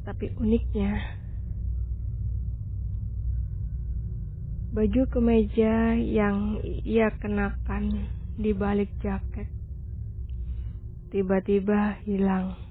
Tapi uniknya, baju kemeja yang ia kenakan di balik jaket tiba-tiba hilang.